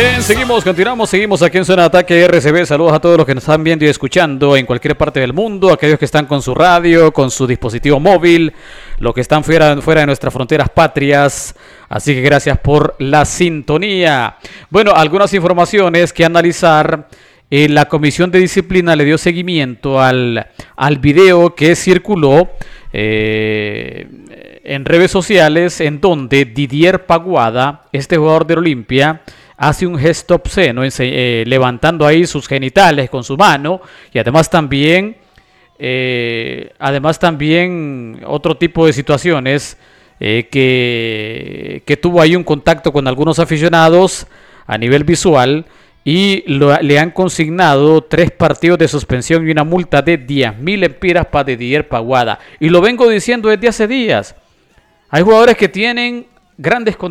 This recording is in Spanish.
Bien, continuamos aquí en Zona de Ataque RCB. Saludos a todos los que nos están viendo y escuchando en cualquier parte del mundo, aquellos que están con su radio, con su dispositivo móvil, los que están fuera de nuestras fronteras patrias. Así que gracias por la sintonía. Bueno, algunas informaciones que analizar. La Comisión de Disciplina le dio seguimiento al video que circuló en redes sociales, en donde Didier Paguada, este jugador del Olimpia, hace un gesto obsceno, levantando ahí sus genitales con su mano, y además también otro tipo de situaciones que tuvo ahí un contacto con algunos aficionados a nivel visual, y le han consignado 3 partidos de suspensión y una multa de 10.000 lempiras para Didier Paguada. Y lo vengo diciendo desde hace días. Hay jugadores que tienen grandes condiciones